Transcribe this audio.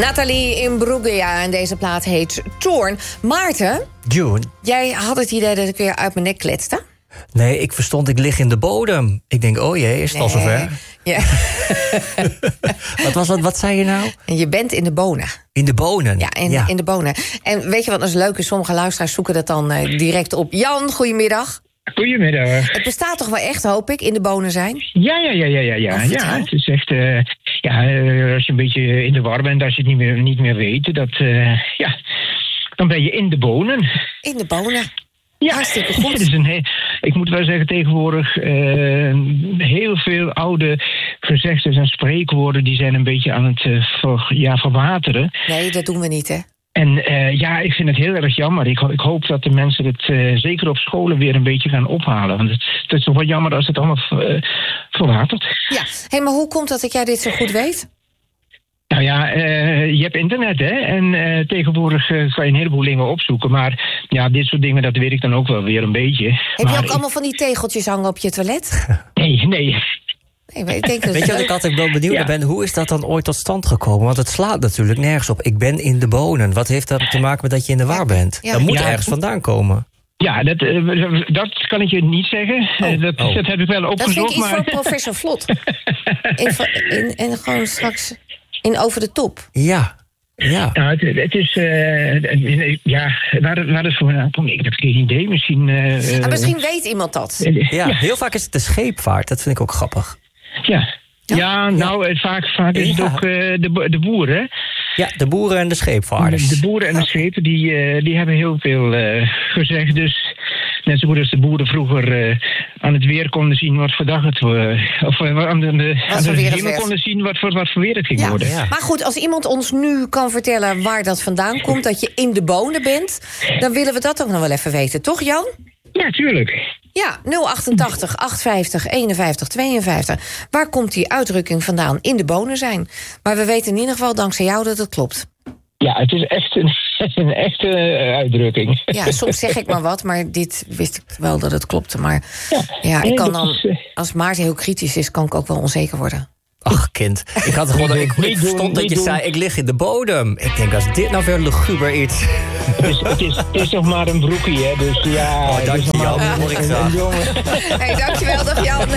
Nathalie Imbruglia en deze plaat heet Toorn. Maarten, June. jij had het idee dat ik weer uit mijn nek kletste? Nee, ik verstond, ik lig in de bodem. Ik denk, oh jee, is het al zover? Ja. Wat was dat? Wat zei je nou? En je bent in de bonen. In de bonen? Ja, in de bonen. En weet je wat is leuk is? Sommige luisteraars zoeken dat dan direct op. Jan, goedemiddag. Goedemiddag. Het bestaat toch wel echt, hoop ik, in de bonen zijn? Ja. Ja, het is echt... als je een beetje in de war bent, als je het niet meer weet... dan ben je in de bonen. In de bonen. Ja, hartstikke goed. Het is ik moet wel zeggen, tegenwoordig... heel veel oude gezegdes en spreekwoorden... die zijn een beetje aan het verwateren. Nee, dat doen we niet, hè? En ik vind het heel erg jammer. Ik hoop dat de mensen het zeker op scholen weer een beetje gaan ophalen. Want het is toch wel jammer als het allemaal verwatert. Ja, maar hoe komt dat jij dit zo goed weet? Nou ja, je hebt internet, hè. En tegenwoordig kan je een heleboel dingen opzoeken. Maar ja, dit soort dingen, dat weet ik dan ook wel weer een beetje. Heb je ook allemaal van die tegeltjes hangen op je toilet? Nee. Nee, maar ik denk dat weet je wat ik altijd wel benieuwd naar ben? Hoe is dat dan ooit tot stand gekomen? Want het slaat natuurlijk nergens op. Ik ben in de bonen. Wat heeft dat te maken met dat je in de war bent? Dat moet ergens vandaan komen. Ja, dat kan ik je niet zeggen. Dat heb ik wel opgezocht. Dat vind ik iets voor professor Vlot. En gewoon straks over de top. Ja. Nou, het is... waar het voor komt, ik heb geen idee. Misschien... misschien weet iemand dat. Ja, heel vaak is het de scheepvaart. Dat vind ik ook grappig. Ja, nou, vaak is het ook de boeren. Ja, de boeren en de scheepvaarders. De boeren en de schepen, die hebben heel veel gezegd. Dus net zo goed als de boeren vroeger aan het weer konden zien wat voor dag het of aan de hemel konden zien wat voor weer het ging worden. Ja. Maar goed, als iemand ons nu kan vertellen waar dat vandaan komt, dat je in de bonen bent, dan willen we dat ook nog wel even weten, toch Jan? Ja, tuurlijk. Ja, 088 850 51 52. Waar komt die uitdrukking vandaan? In de bonen zijn. Maar we weten in ieder geval dankzij jou dat het klopt. Ja, het is echt een echte uitdrukking. Ja, soms zeg ik maar wat, maar dit wist ik wel dat het klopte. Maar ik kan dan, als Maarten heel kritisch is, kan ik ook wel onzeker worden. Ach, kind. Ik had gewoon, ik verstond dat je zei, ik lig in de bodem. Ik denk, als dit nou weer luguber iets... Het is nog maar een broekie, hè. Dus ja... Oh, dank je, Jan. Dankjewel, dag Jan.